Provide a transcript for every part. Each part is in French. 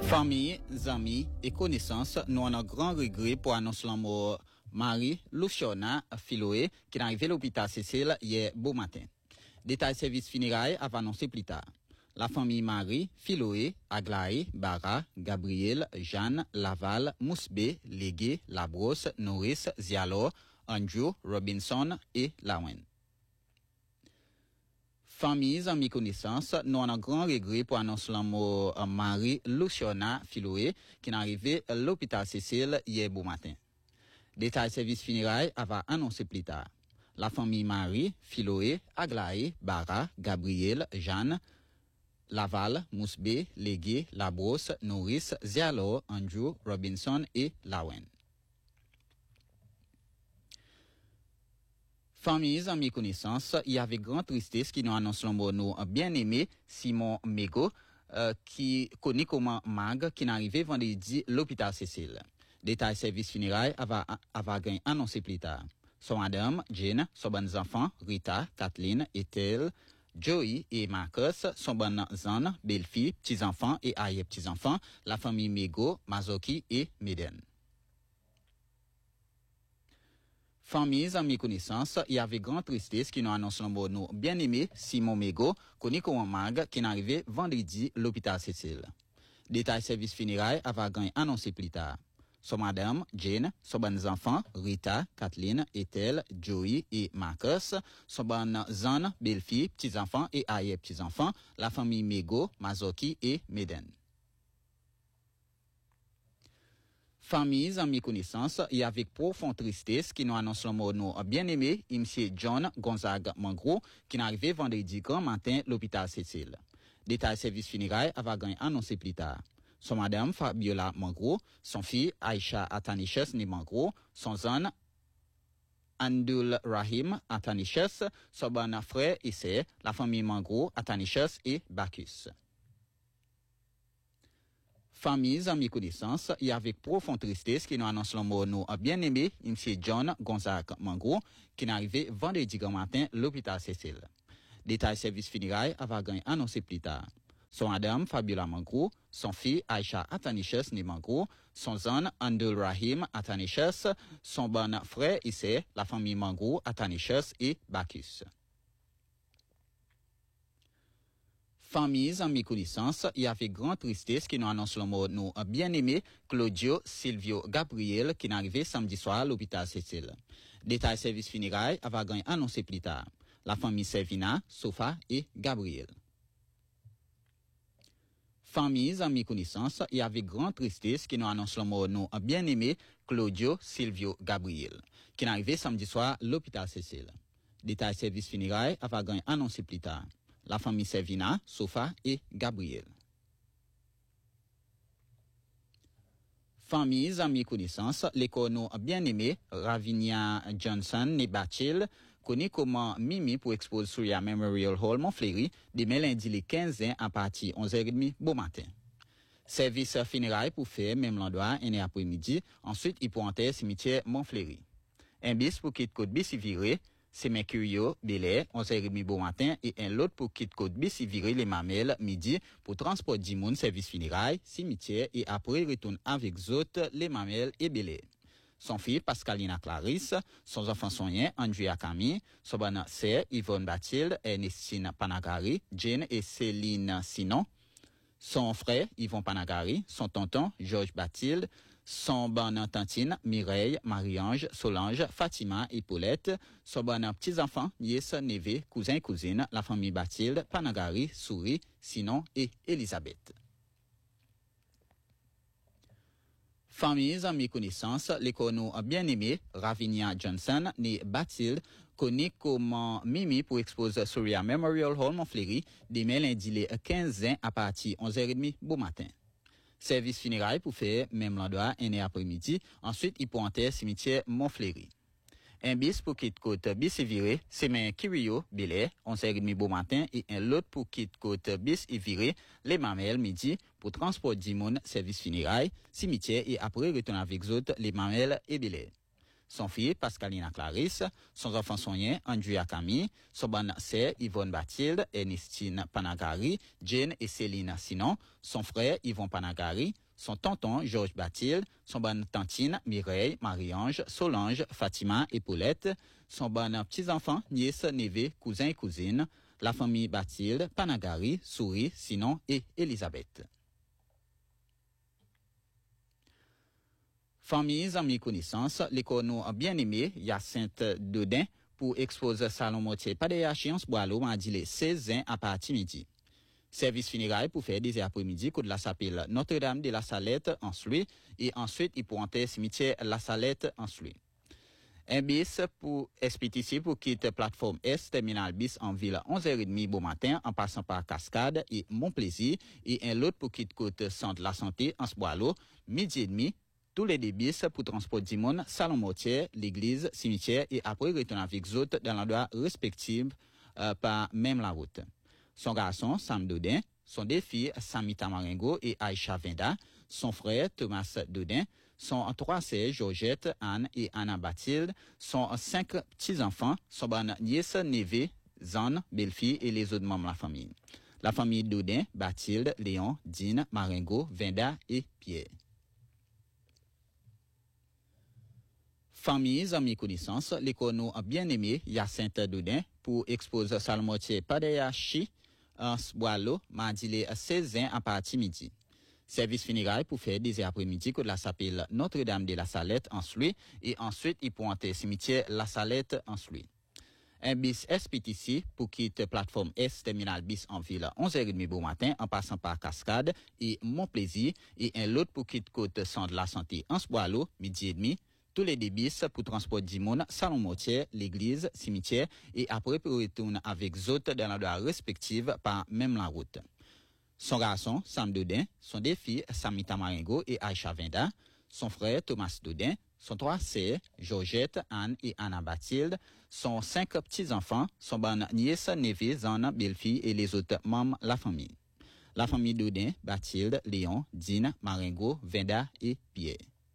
Famille, amis et connaissances, nous avons un grand regret pour annoncer la mort Marie Luciana Filoé, qui est arrivée à l'hôpital Cécile hier beau matin. Détail service funérailles avant annoncé plus tard. La famille Marie, Filoé, Aglaé, Bara, Gabriel, Jeanne, Laval, Mousbé, Légué, Labrosse, Norris, Zialo, Andrew, Robinson et Lawen. Famille, amis, connaissances, nous avons un grand regret pour annoncer la mort Marie Luciana Filoé, qui est arrivée à l'hôpital Cécile hier beau matin. Détail service funérailles avant annoncé plus tard. La famille Marie, Filoé, Aglaé, Bara, Gabriel, Jeanne, Laval, Mousbé, Légué, Labrosse, Norris, Zialo, Andrew, Robinson et Lawen. Famille, amis, connaissances, il y avait grande tristesse qui nous annonce le mot nous bien-aimé Simon Mego, qui connaît comme Mag, qui est arrivé vendredi à l'hôpital Cécile. Détail service funérailles avant annoncé plus tard. Son madame, Jane, son bonnes enfants, Rita, Kathleen, Ethel, Joey et Marcus, son bonne Zan, belle-fille, petits-enfants et arrière petits-enfants, la famille Mego, Mazoki et Meden. Famille, amis, connaissances, il y avait grande tristesse qui nous annonce le mot nous bien-aimé Simon Mego, connu comme Mag, qui est arrivé vendredi à l'hôpital Cécile. Détail service funérailles avant annoncé plus tard. Son madame, Jane, son bonnes enfants, Rita, Kathleen, Ethel, Joey et Marcus, son bonne Zan, belle-fille, petits-enfants et arrière petits-enfants, la famille Mego, Mazoki et Meden. Famille, amis, connaissances, et avec profonde tristesse qui nous annonce le mot nous bien-aimé, M. John Gonzague Mangro, qui est arrivé vendredi grand matin à l'hôpital Cécile. Détail service funérailles avant annoncé plus tard. Son madame Fabiola Mangro, son fille Aisha Ataniches né Mangro, son zan Andul Rahim Ataniches, son bon frère et sœur, la famille Mangro, Ataniches et Bacchus. Famille, amis, connaissances, et avec profonde tristesse qui nous annonce le mot nous bien-aimé, M. John Gonzague Mangro, qui est arrivé vendredi grand matin à l'hôpital Cécile. Détail service funérailles avant annoncé plus tard. Son madame Fabiola Mangro, son fille Aisha Ataniches né Mangro, son zan Andul Rahim Ataniches, son bon frère et sœur, la famille Mangro, Ataniches et Bacchus. Famille, amis, connaissances, et avec grande tristesse qui nous annonce le mot nous bien-aimé Claudio Silvio Gabriel qui est arrivé samedi soir à l'hôpital Cécile. Détail service funérailles avant annoncé plus tard. La famille Servina, Sofa et Gabriel. Famille, amis, connaissances, et avec grande tristesse qui nous annonce le mot nous bien-aimé Claudio Silvio Gabriel qui est arrivé samedi soir à l'hôpital Cécile. Détail service funérailles avant annoncé plus tard. La famille Servina, Sofa et Gabriel. Famille, amis, connaissances, l'école bien-aimé Ravinia Johnson et Bachil, connu comme Mimi pour exposer sur la Memorial Hall Montfleury, demain lundi les 15 ans à partir 11h30 bon matin. Service funérailles pour faire même l'endroit un après-midi, ensuite il pour enterrer cimetière Montfleury. Un bis pour quitter côte bis viré, c'est Mercurio, Belair, 11h30 bon matin, et un lot pour quitter côte bis viré les mamelles midi pour transport d'immun service funérailles, cimetière et après retourne avec autres les mamelles et Belair. Son fils Pascalina Clarisse, son enfant soignant Andrea Camille, son bonne sœur Yvonne Bathilde, Ernestine Panagari, Jane et Céline Sinon, son frère Yvon Panagari, son tonton Georges Bathilde, son bonne tantine Mireille, Marie-Ange, Solange, Fatima et Paulette, son bonne petits-enfants, nièce, neveu, cousin et cousine, la famille Bathilde, Panagari, Souris, Sinon et Elisabeth. Famille, amis, connaissances, l'école bien-aimé Ravinia Johnson, né Bathilde, connu comme Mimi pour exposer sur la Memorial Hall Montfleury, demain lundi les 15 ans à partir 11h30 bon matin. Service funérailles pour faire même l'endroit un après-midi, ensuite il pour enterrer cimetière Montfleury. Un bis pour quitte côte bis et viré, c'est main Kirio, Belair, 11h30 bon matin, et un lot pour quitte côte bis et viré, les mamelles midi, pour transport d'immun, service funérailles, cimetière et après retourner avec autres les mamelles et Belair. son fille Pascalina Clarisse, son enfant soigné Andrea Camille, son bonne sœur Yvonne Bathilde, Ernestine Panagari, Jane et Céline Sinon, son frère Yvon Panagari, son tonton Georges Bathilde, son bonne tantine Mireille, Marie-Ange, Solange, Fatima et Paulette, son bon petits-enfants, nièces, neveux, cousins et cousines, la famille Bathilde, Panagari, Souris, Sinon et Elisabeth. Familles, amis, connaissances, l'école nous a bien aimé, Hyacinthe Dodin, pour exposer Salon Mortier Padéachi en Boileau, mardi les 16 ans à partir midi. Service funéraire pour faire des après-midi, coup de la s'appelle Notre-Dame de la Salette en Sluy, et ensuite il pour entrer cimetière La Salette en Sluy. Un bis pour SPTC pour quitter plateforme S, terminal bis en ville 11h30 bon matin en passant par Cascade et Montplaisir, et un autre pour quitter côte centre la santé en Boileau, midi et demi. Tous les débits pour transport du monde, salon mortier, l'église, cimetière et après retourner avec les autres dans l'endroit respectif par même la route. Son garçon, Sam Dodin, son deux filles, Samita Marengo et Aïcha Vinda, son frère, Thomas Dodin, son trois sœurs, Georgette, Anne et Anna Bathilde, son 5 petits-enfants, son bonne nièce, neveu, Zane, belle-fille et les autres membres de la famille. La famille Dodin, Bathilde, Léon, Dine, Marengo, Vinda et Pierre. Familles, amis, connaissances, l'école nous a bien aimé Hyacinthe Dodin pour exposer Salmotier Padéachi en Boileau, mardi les 16 ans à partir midi. Service funéraire pour faire des après-midi que la s'appelle Notre-Dame de la Salette en Sluy et ensuite il pour entrer cimetière La Salette en Sluy. Un bis SPTC pour quitter plateforme S terminal bis en ville 11h30 bon matin en passant par Cascade et Montplaisir et un autre pour quitter côte centre la santé en Boileau, midi et demi. Tous les débits pour transport du monde, salon mortier, l'église, cimetière et après pour retourner avec les autres dans l'endroit respectif par même la route. Son garçon, Sam Dodin, son deux filles, Samita Marengo et Aïcha Vinda, son frère Thomas Dodin, son trois sœurs, Georgette, Anne et Anna Bathilde, son 5 petits-enfants, son bonne nièce, neveu, Zane, belle-fille et les autres membres de la famille. La famille Dodin, Bathilde, Léon, Dine, Marengo, Vinda et Pierre.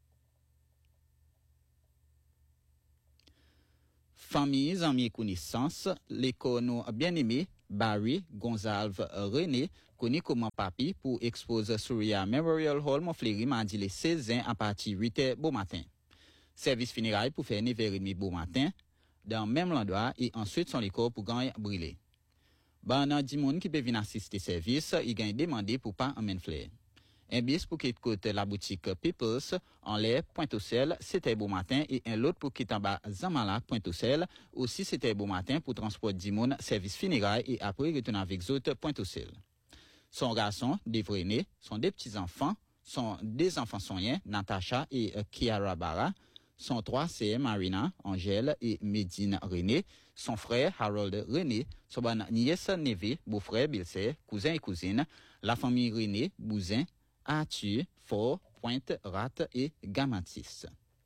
Familles, amis et connaissances, l'école nous a bien aimé Barry Gonzalve René, connu comme Papi, pour exposer Surya Memorial Hall Montfléry mardi les 16 ans à partir de 8h bon matin. Service funéraire pour faire 9h30 bon matin, dans le même endroit, et ensuite son l'école pour gagner brûler. Ban di moun qui peut venir assister service, il gagne demandé pour pas en fleur. Un bis pour quitter côté la boutique Peoples en l'air Pointe-au-Sel, c'était bon matin et un autre pour quitter en bas Zamala Pointe-au-Sel, aussi c'était bon matin pour transport d'Imon, service funéraire et après retourner avec les autres Pointe-au-Sel. Son garçon, Devrené, son deux petits-enfants, son deux enfants soignants, Natacha et Kiara Barra, son trois sœurs Marina, Angèle et Médine René, son frère Harold René, son bonne nièce neveu, beau-frère, belle-sœur, cousin et cousine, la famille René, Bouzin, Arthur, Fort, Pointe, Rat et Gamatis.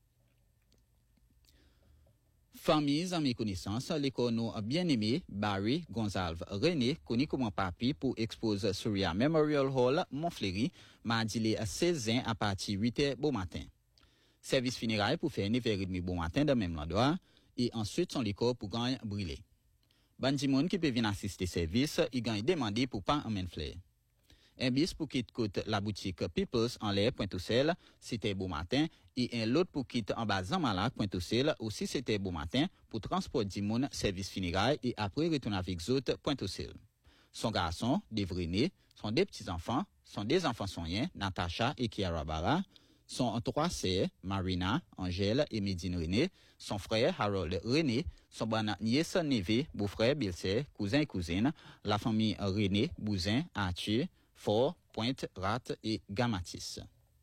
Familles, amis, connaissances, l'école nous a bien aimé Barry Gonzalve René, connu comme Papi, pour exposer Surya Memorial Hall, Montfléry, mardi les 16 ans à partir de 8h bon matin. Service funéraire pour faire 9h30 bon matin dans le même endroit, et ensuite son l'école pour gagner brûler. Bandimoun qui peut venir assister service, il gagne demandé pour pas en fleur. Un bis pour quitter côte la boutique Peoples en l'air Pointe-au-Sel, c'était bon matin, et un l'autre pour quitter en bas Zamala Pointe-au-Sel, aussi c'était bon matin, pour transport du monde, service funéraire, et après retourner avec les autres Pointe-au-Sel. Son garçon, Devrené, son deux petits-enfants, son deux enfants soignants, Natacha et Kiara Barra, son trois sœurs, Marina, Angèle et Médine René, son frère Harold René, son bonne nièce neveu, beau-frère, belle-sœur, cousin et cousine, la famille René, Bouzin, Arthur, Fort, Pointe, Rat et Gamatis.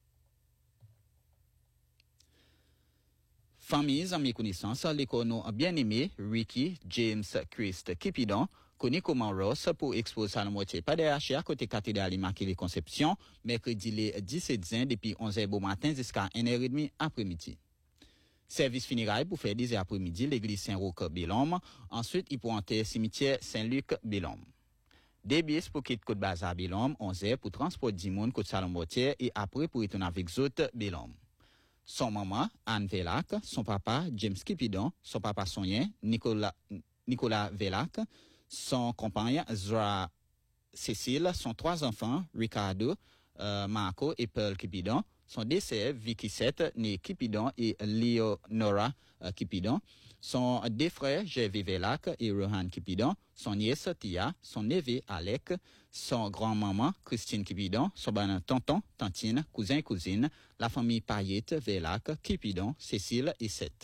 Familles, amis, connaissances, l'école nous a bien aimé Ricky James Christ Kipidon, connu comme Ross, pour exposer à la moitié pas de à côté cathédrale Immaculée Conception, mercredi les 17 juin depuis 11h bon matin jusqu'à 1h30 après-midi. Service funéraire pour faire 10h après-midi, l'église Saint-Roch Bélhomme, ensuite il pour entrer cimetière Saint-Luc Bélhomme. Des billets pour quitter Côte Bazar Bélhomme, 11h pour transport du monde Côte Salon Mortier et après pour retourner avec les autres Bélhomme. son maman, Anne Velac, son papa, James Kipidon, son papa Sonien, Nicolas Velac, son compagnon, Zora Cécile, son 3 enfants, Ricardo, Marco et Pearl Kipidon, son décès, Vicky Seth, né Kipidon et Leonora Kipidon, son 2 frères, Gervais Velac et Rohan Kipidon, son nièce Tia, son neveu Alec, son grand-maman Christine Kipidon, son tonton, tantine, cousin et cousine, la famille Payette, Velac, Kipidon, Cécile et Seth.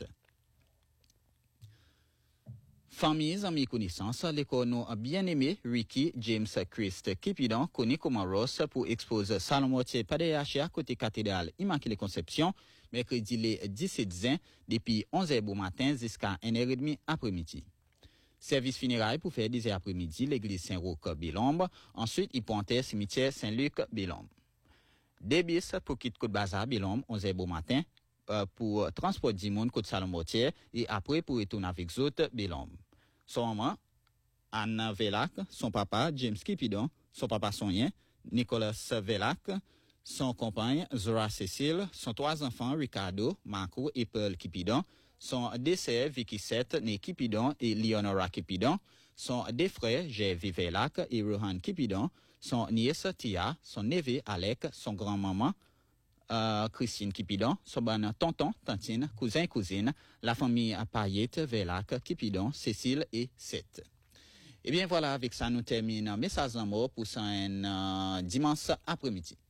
Familles, amis, connaissances, l'école bien-aimé Ricky James Christ Kipidon, connu comme Ross, pour exposer Salon Mortier PDHA côté cathédrale Immaculée Conception, mercredi le 17 juin, depuis 11h du matin jusqu'à 1h30 après-midi. Service funérailles pour faire 10h après-midi, l'église Saint-Roch Bélombe, ensuite il pointait cimetière Saint-Luc Bélombe. Des bis pour quitter Côte Bazar Bélombe, 11h du matin, pour transport du monde côte Salon Mortier et après pour retourner avec autres Bélombe. Son maman, Anne Velac, son papa, James Kipidon, son papa Sonien, Nicolas Velac, son compagne, Zora Cécile, son 3 enfants, Ricardo, Marco et Pearl Kipidon, son décès, Vicky Seth, né Kipidon et Leonora Kipidon, son 2 frères, Gervais Velac et Rohan Kipidon, son nièce Tia, son neveu Alec, son grand-maman, Christine Kipidon, son tonton, tantine, cousin et cousine, la famille Payette, Velac, Kipidon, Cécile et Seth. Eh bien voilà, avec ça nous terminons message en mot pour un dimanche après-midi.